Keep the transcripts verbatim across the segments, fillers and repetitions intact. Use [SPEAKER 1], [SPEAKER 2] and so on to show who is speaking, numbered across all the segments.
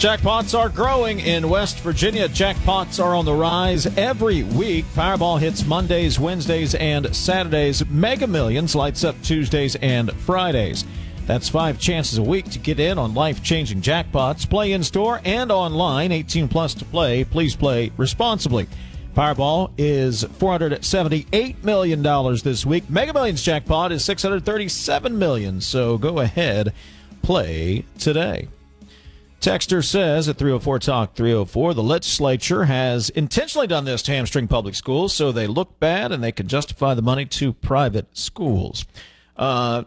[SPEAKER 1] Jackpots are growing in West Virginia. Jackpots are on the rise every week. Powerball hits Mondays, Wednesdays, and Saturdays. Mega Millions lights up Tuesdays and Fridays. That's five chances a week to get in on life-changing jackpots. Play in-store and online. eighteen plus to play. Please play responsibly. Powerball is four hundred seventy-eight million dollars this week. Mega Millions jackpot is six hundred thirty-seven million dollars. So go ahead, play today. Texter says at three oh four Talk three oh four, the legislature has intentionally done this to hamstring public schools so they look bad and they can justify the money to private schools. Uh,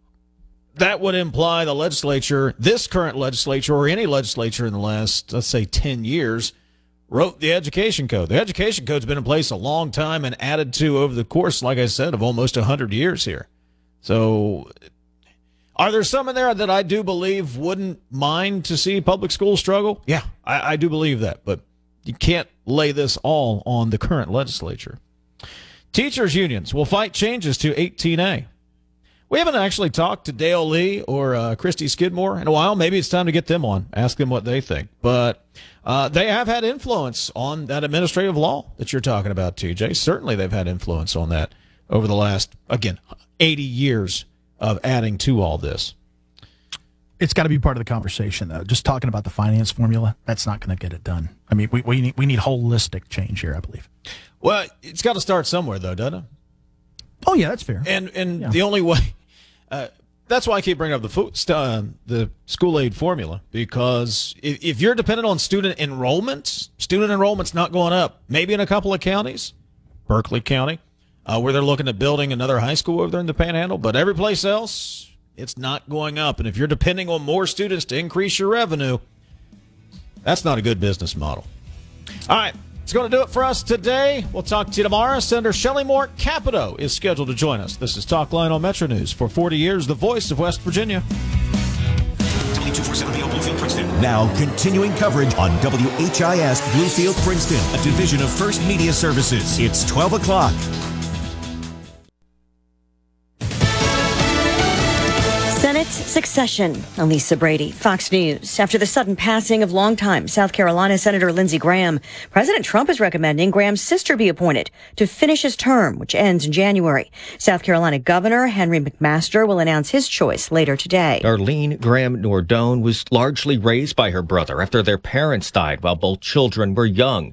[SPEAKER 1] that would imply the legislature, this current legislature or any legislature in the last, let's say, ten years, wrote the education code. The education code's been in place a long time and added to over the course, like I said, of almost one hundred years here. So are there some in there that I do believe wouldn't mind to see public schools struggle? Yeah, I, I do believe that, but you can't lay this all on the current legislature. Teachers' unions will fight changes to eighteen A. We haven't actually talked to Dale Lee or uh, Christy Skidmore in a while. Maybe it's time to get them on, ask them what they think. But uh, they have had influence on that administrative law that you're talking about, T J. Certainly they've had influence on that over the last, again, eighty years of adding to all this.
[SPEAKER 2] It's got to be part of the conversation, though. Just talking about the finance formula, that's not going to get it done. I mean, we, we, need, we need holistic change here, I believe.
[SPEAKER 1] Well, it's got to start somewhere, though, doesn't it?
[SPEAKER 2] Oh, yeah, that's fair.
[SPEAKER 1] And and
[SPEAKER 2] yeah.
[SPEAKER 1] the only way, uh, that's why I keep bringing up the food, uh, the school aid formula, because if, if you're dependent on student enrollment, student enrollment's not going up. Maybe in a couple of counties, Berkeley County, uh, where they're looking at building another high school over there in the Panhandle, but every place else, it's not going up. And if you're depending on more students to increase your revenue, that's not a good business model. All right. It's going to do it for us today. We'll talk to you tomorrow. Senator Shelley Moore Capito is scheduled to join us. This is Talk Line on Metro News. For forty years, the voice of West Virginia.
[SPEAKER 3] W two forty-seven B O Bluefield, Princeton. Now, continuing coverage on W H I S Bluefield, Princeton, a division of First Media Services. It's twelve o'clock.
[SPEAKER 4] Senate succession. I'm Lisa Brady, Fox News. After the sudden passing of longtime South Carolina Senator Lindsey Graham, President Trump is recommending Graham's sister be appointed to finish his term, which ends in January. South Carolina Governor Henry McMaster will announce his choice later today.
[SPEAKER 5] Arlene Graham Nordone was largely raised by her brother after their parents died while both children were young.